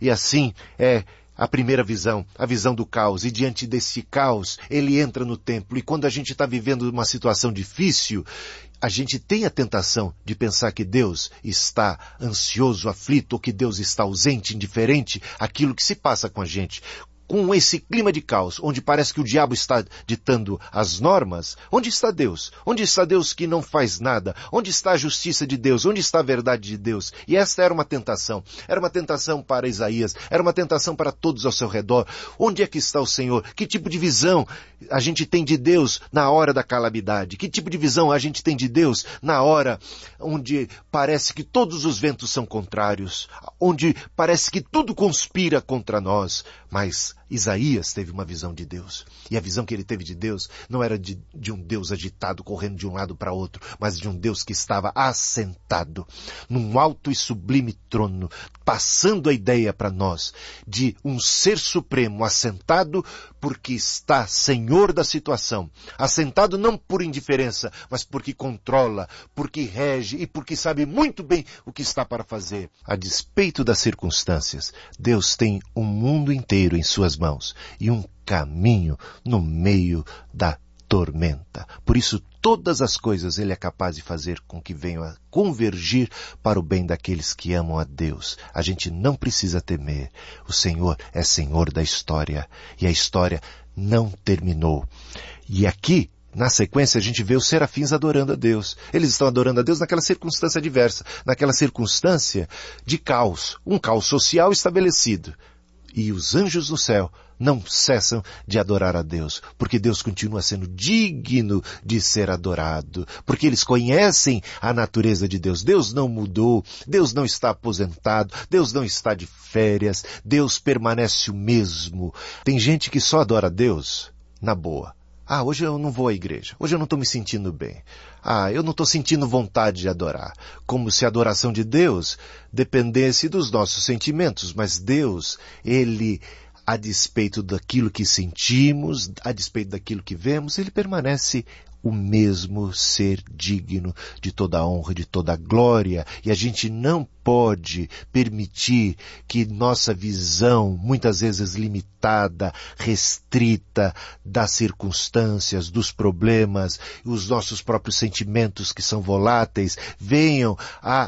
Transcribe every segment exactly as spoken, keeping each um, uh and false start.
E assim é a primeira visão, a visão do caos. E diante desse caos, ele entra no templo. E quando a gente está vivendo uma situação difícil, a gente tem a tentação de pensar que Deus está ansioso, aflito, ou que Deus está ausente, indiferente àquilo que se passa com a gente. Com esse clima de caos, onde parece que o diabo está ditando as normas, onde está Deus? Onde está Deus que não faz nada? Onde está a justiça de Deus? Onde está a verdade de Deus? E esta era uma tentação. Era uma tentação para Isaías. Era uma tentação para todos ao seu redor. Onde é que está o Senhor? Que tipo de visão a gente tem de Deus na hora da calamidade? Que tipo de visão a gente tem de Deus na hora onde parece que todos os ventos são contrários? Onde parece que tudo conspira contra nós? Mas Isaías teve uma visão de Deus. E a visão que ele teve de Deus não era de, de um Deus agitado, correndo de um lado para outro, mas de um Deus que estava assentado num alto e sublime trono, passando a ideia para nós de um ser supremo assentado porque está senhor da situação. Assentado não por indiferença, mas porque controla, porque rege e porque sabe muito bem o que está para fazer. A despeito das circunstâncias, Deus tem o mundo inteiro em suas mãos e um caminho no meio da tormenta. Por isso, todas as coisas Ele é capaz de fazer com que venham a convergir para o bem daqueles que amam a Deus. A gente não precisa temer. O Senhor é Senhor da história e a história não terminou. E aqui, na sequência, a gente vê os serafins adorando a Deus. Eles estão adorando a Deus naquela circunstância adversa, naquela circunstância de caos, um caos social estabelecido. E os anjos do céu não cessam de adorar a Deus, porque Deus continua sendo digno de ser adorado, porque eles conhecem a natureza de Deus. Deus não mudou, Deus não está aposentado, Deus não está de férias, Deus permanece o mesmo. Tem gente que só adora a Deus na boa. Ah, hoje eu não vou à igreja. Hoje eu não estou me sentindo bem. Ah, eu não estou sentindo vontade de adorar. Como se a adoração de Deus dependesse dos nossos sentimentos. Mas Deus, Ele, a despeito daquilo que sentimos, a despeito daquilo que vemos, Ele permanece o mesmo ser digno de toda a honra, de toda a glória. E a gente não pode permitir que nossa visão, muitas vezes limitada, restrita das circunstâncias, dos problemas, os nossos próprios sentimentos que são voláteis, venham a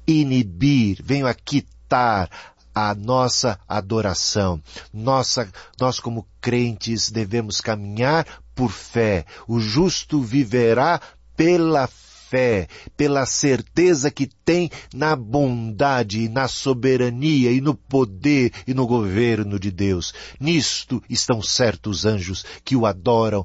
inibir, venham a quitar a nossa adoração. Nossa, nós como crentes devemos caminhar por fé. O justo viverá pela fé, pela certeza que tem na bondade, na soberania e no poder e no governo de Deus. Nisto estão certos anjos que o adoram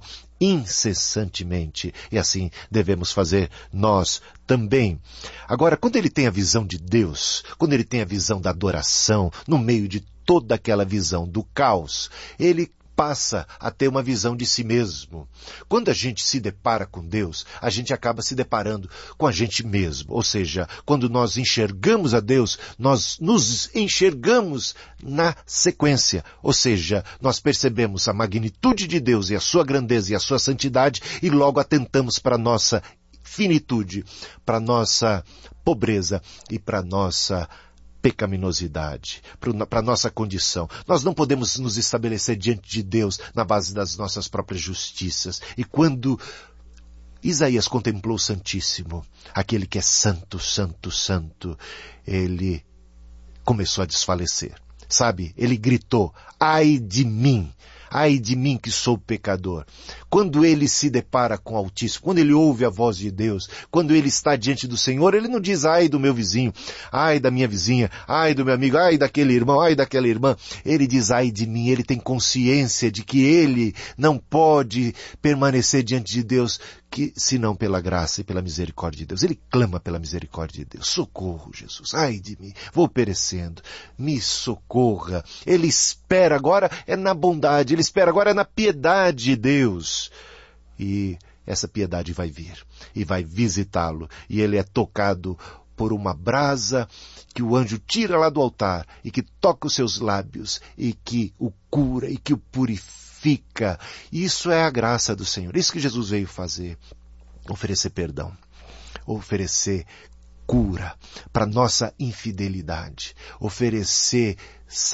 incessantemente. E assim devemos fazer nós também. Agora, quando ele tem a visão de Deus, quando ele tem a visão da adoração, no meio de toda aquela visão do caos, ele passa a ter uma visão de si mesmo. Quando a gente se depara com Deus, a gente acaba se deparando com a gente mesmo. Ou seja, quando nós enxergamos a Deus, nós nos enxergamos na sequência. Ou seja, nós percebemos a magnitude de Deus e a sua grandeza e a sua santidade e logo atentamos para a nossa finitude, para a nossa pobreza e para a nossa pecaminosidade, para a nossa condição. Nós não podemos nos estabelecer diante de Deus na base das nossas próprias justiças. E quando Isaías contemplou o Santíssimo, aquele que é santo, santo, santo, ele começou a desfalecer. Sabe? Ele gritou, ai de mim! Ai de mim que sou pecador. Quando ele se depara com o Altíssimo, quando ele ouve a voz de Deus, quando ele está diante do Senhor, ele não diz, ai do meu vizinho, ai da minha vizinha, ai do meu amigo, ai daquele irmão, ai daquela irmã. Ele diz, ai de mim, ele tem consciência de que ele não pode permanecer diante de Deus, que, senão pela graça e pela misericórdia de Deus. Ele clama pela misericórdia de Deus. Socorro, Jesus. Ai de mim. Vou perecendo. Me socorra. Ele espera agora é na bondade. Ele espera agora é na piedade de Deus. E essa piedade vai vir. E vai visitá-lo. E ele é tocado por uma brasa que o anjo tira lá do altar e que toca os seus lábios e que o cura e que o purifica. Fica. Isso é a graça do Senhor. Isso que Jesus veio fazer. Oferecer perdão. Oferecer cura para nossa infidelidade. Oferecer